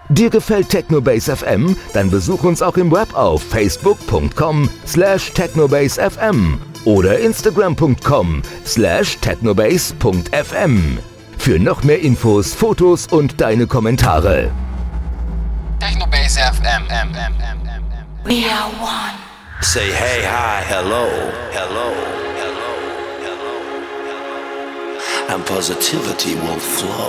Dir gefällt Technobase FM? Dann besuch uns auch im Web auf facebook.com/technobasefm oder instagram.com/technobase.fm. Für noch mehr Infos, Fotos und deine Kommentare. Technobase FM. We are one. Say hey, hi, hello, hello, hello, hello, hello. And positivity will flow.